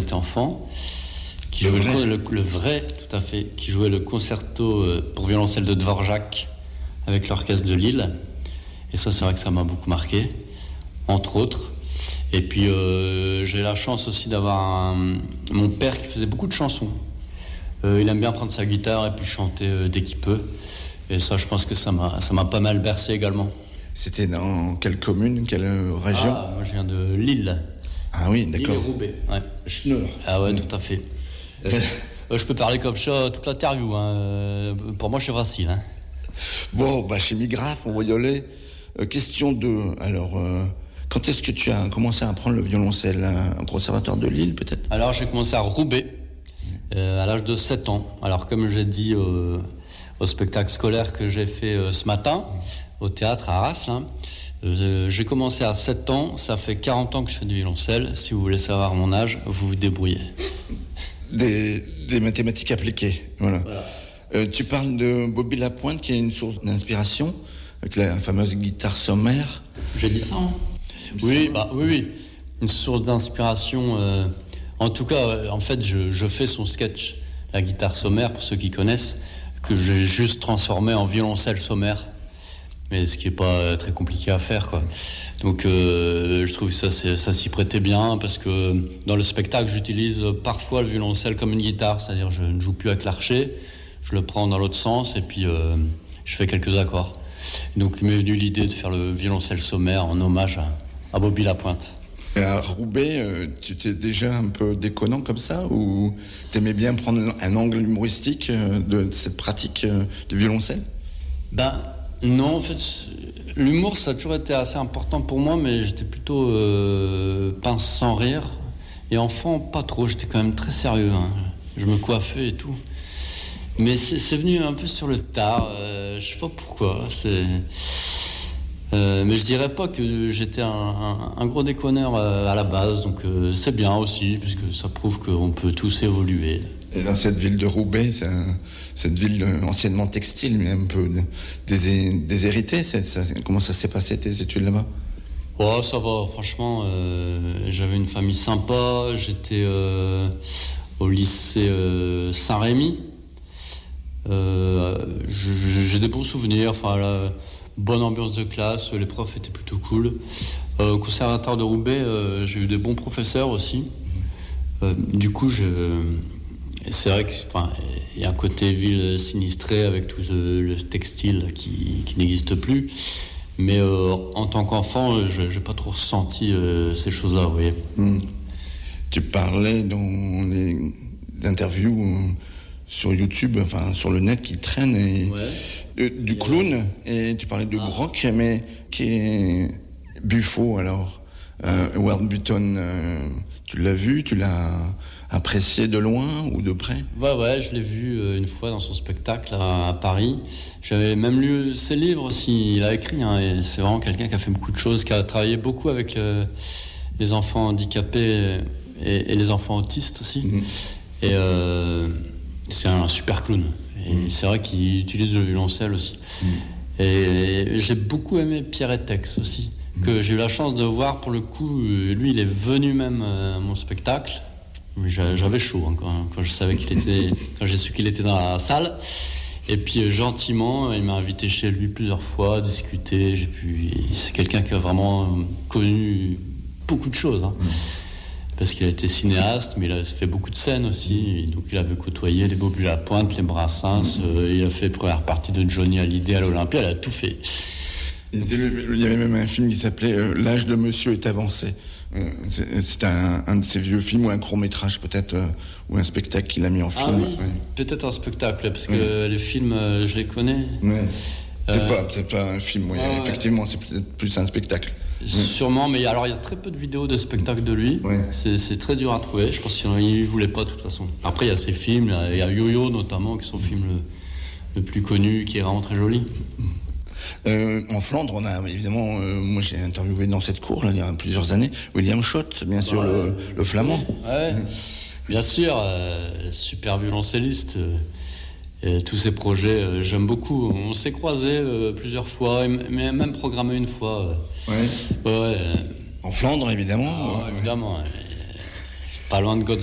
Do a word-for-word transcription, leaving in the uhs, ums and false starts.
j'étais enfant, qui jouait le vrai. Le, le, le vrai, tout à fait, qui jouait le concerto pour violoncelle de Dvorak avec l'orchestre de Lille. Et ça, c'est vrai que ça m'a beaucoup marqué, entre autres. Et puis, euh, j'ai la chance aussi d'avoir un, mon père qui faisait beaucoup de chansons. Euh, il aime bien prendre sa guitare et puis chanter euh, dès qu'il peut. Et ça, je pense que ça m'a, ça m'a pas mal bercé également. C'était dans quelle commune, quelle région ? Ah, moi, je viens de Lille. Ah oui, d'accord. Lille et Roubaix, ouais. Schneur. Ah ouais, tout à fait. Euh... Je peux parler comme ça toute l'interview. Hein. Pour moi, c'est facile. Hein. Bon, bah, chez Migraphe, on voyolait. Euh, question deux. Alors, euh, quand est-ce que tu as commencé à apprendre le violoncelle ? Un conservatoire de Lille, peut-être ? Alors, j'ai commencé à Roubaix, euh, à l'âge de sept ans. Alors, comme j'ai dit euh, au spectacle scolaire que j'ai fait euh, ce matin, au théâtre à Arras, là, euh, j'ai commencé à sept ans. Ça fait quarante ans que je fais du violoncelle. Si vous voulez savoir mon âge, vous vous débrouillez. Des, des mathématiques appliquées, voilà. voilà. Euh, tu parles de Bobby Lapointe, qui est une source d'inspiration, avec la fameuse guitare sommaire. J'ai dit ça, hein ? Oui, bah, oui, oui. Une source d'inspiration. Euh, en tout cas, euh, en fait, je, je fais son sketch, la guitare sommaire, pour ceux qui connaissent, que j'ai juste transformé en violoncelle sommaire. Mais ce qui n'est pas euh, très compliqué à faire, quoi. Donc, euh, je trouve que ça, c'est, ça s'y prêtait bien, parce que dans le spectacle, j'utilise parfois le violoncelle comme une guitare, c'est-à-dire je ne joue plus avec l'archet, je le prends dans l'autre sens, et puis euh, je fais quelques accords. Donc, il m'est venu l'idée de faire le violoncelle sommaire en hommage à, à Bobby Lapointe. Et à Roubaix, euh, tu étais déjà un peu déconnant comme ça, ou t'aimais bien prendre un angle humoristique euh, de, de cette pratique euh, du violoncelle ? Ben, non, en fait, l'humour, ça a toujours été assez important pour moi, mais j'étais plutôt euh, pince sans rire. Et enfant, pas trop, j'étais quand même très sérieux. Hein. Je me coiffais et tout. Mais c'est, c'est venu un peu sur le tard, euh, je sais pas pourquoi. C'est... Euh, mais je dirais pas que j'étais un, un, un gros déconneur euh, à la base, donc euh, c'est bien aussi, puisque ça prouve qu'on peut tous évoluer. Et dans cette ville de Roubaix, c'est un, cette ville anciennement textile, mais un peu dés, déshéritée, c'est, ça, comment ça s'est passé tes études là-bas ? Oh, ça va, franchement, euh, j'avais une famille sympa, j'étais euh, au lycée euh, Saint-Rémy, euh, j'ai des bons souvenirs, enfin, la bonne ambiance de classe, les profs étaient plutôt cool. Euh, au conservatoire de Roubaix, euh, j'ai eu des bons professeurs aussi. Euh, du coup, je... c'est vrai qu'il enfin, y a un côté ville sinistré avec tout le, le textile qui, qui n'existe plus. Mais euh, en tant qu'enfant, je n'ai pas trop ressenti euh, ces choses-là, vous voyez. Mmh. Tu parlais dans les interviews euh, sur YouTube, enfin sur le net qui traînent, et, ouais. euh, du clown, et tu parlais de ah. Grock, mais qui est Buffo, alors. Euh, Ward Button, euh, tu l'as vu, tu l'as apprécié de loin ou de près ? Ouais, ouais, je l'ai vu euh, une fois dans son spectacle à, à Paris. J'avais même lu ses livres aussi, il a écrit, hein, et c'est vraiment quelqu'un qui a fait beaucoup de choses, qui a travaillé beaucoup avec le, les enfants handicapés et, et les enfants autistes aussi. Mmh. Et euh, c'est un super clown. Et mmh. c'est vrai qu'il utilise le violoncelle aussi. Mmh. Et j'ai beaucoup aimé Pierre Etex aussi, que j'ai eu la chance de voir pour le coup. Lui, il est venu même à mon spectacle. J'avais chaud hein, quand, quand je savais qu'il était, quand j'ai su qu'il était dans la salle. Et puis gentiment, il m'a invité chez lui plusieurs fois, discuter. J'ai pu. C'est quelqu'un qui a vraiment connu beaucoup de choses, hein, mmh. parce qu'il a été cinéaste, mais il a fait beaucoup de scènes aussi. Et donc il avait côtoyé les Bobby Lapointe, les Brassens. Mmh. Euh, il a fait première partie de Johnny Hallyday à l'Olympia. Il a tout fait. Il y avait même un film qui s'appelait euh, L'âge de monsieur est avancé. Euh, c'est un, un de ces vieux films, ou un court-métrage peut-être, euh, ou un spectacle qu'il a mis en film. Ah oui, ouais. Peut-être un spectacle, parce que oui. les films, euh, je les connais. Ouais. C'est, euh... pas, c'est pas un film, oui. ah, effectivement, ouais. c'est peut-être plus un spectacle. Sûrement, mais alors il y a très peu de vidéos de spectacles de lui. Ouais. C'est, c'est très dur à trouver. Je pense qu'il ne voulait pas de toute façon. Après, il y a ses films, il y a Yo-Yo notamment, qui est son film le, le plus connu, qui est vraiment très joli. Euh, en Flandre, on a évidemment, euh, moi j'ai interviewé dans cette cour là, il y a plusieurs années, William Schott, bien sûr, ouais, le, le flamand. Ouais, mmh. Bien sûr, euh, super violoncelliste. Euh, et tous ces projets, euh, j'aime beaucoup. On s'est croisés euh, plusieurs fois, mais même programmé une fois. Euh, ouais. ouais euh, en Flandre, évidemment. Ah, ouais, évidemment. Ouais. Pas loin de God